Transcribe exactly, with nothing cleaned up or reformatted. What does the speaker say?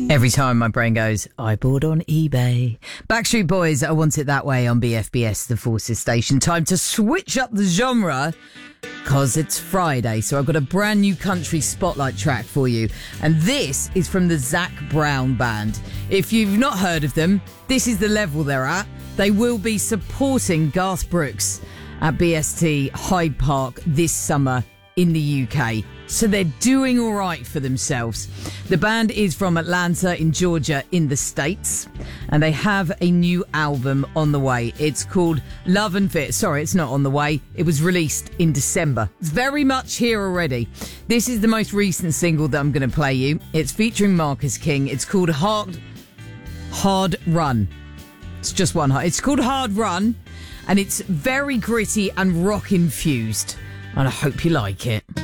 Every time my brain goes, I bought on eBay. Backstreet Boys, I Want It That Way on B F B S, the Forces Station. Time to switch up the genre, because it's Friday, so I've got a brand new country spotlight track for you. And this is from the Zac Brown Band. If you've not heard of them, this is the level they're at. They will be supporting Garth Brooks at B S T Hyde Park this summer in the U K. So they're doing all right for themselves. The band is from Atlanta in Georgia in the States, and they have a new album on the way. It's called Love and Fit. Sorry, it's not on the way. It was released in December. It's very much here already. This is the most recent single that I'm going to play you. It's featuring Marcus King. It's called Hard, Hard Run. It's just one. It's called Hard Run, and it's very gritty and rock infused. And I hope you like it.